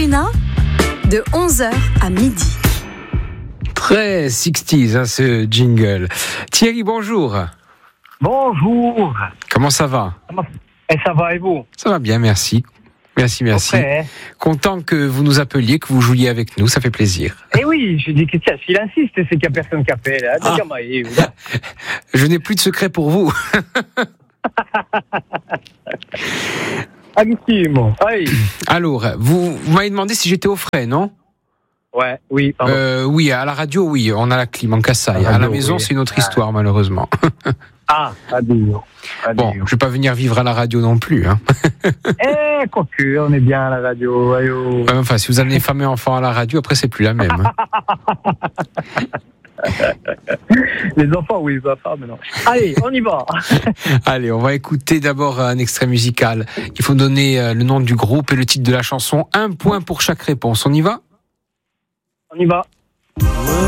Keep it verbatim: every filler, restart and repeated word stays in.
Léna, de onze heures à midi. Très sixties, hein, ce jingle. Thierry, bonjour. Bonjour. Comment ça va ? Et ça va et vous ? Ça va bien, merci. Merci, merci. Après, hein. Content que vous nous appeliez, que vous jouiez avec nous, ça fait plaisir. Eh oui, je dis que tiens, s'il insiste, c'est qu'il n'y a personne qui appelle. Hein. Ah. Je n'ai plus de secret pour vous. Agissimo. Oui. Alors, vous, vous m'avez demandé si j'étais au frais, non ? Ouais, oui, pardon. euh, Oui, à la radio, oui, on a la clim en Kassaï. À la maison, oui. c'est une autre Ah. histoire, malheureusement. Ah, adieu. Bon, je ne vais pas venir vivre à la radio non plus. Hein. Eh, quoique, on est bien à la radio. Ayo. Enfin, si vous amenez femme et enfant à la radio, après, c'est plus la même. Hein. Les enfants, oui, les enfants, mais non. Allez, on y va. Allez, on va écouter d'abord un extrait musical. Il faut donner le nom du groupe et le titre de la chanson. Un point pour chaque réponse. On y va ? On y va.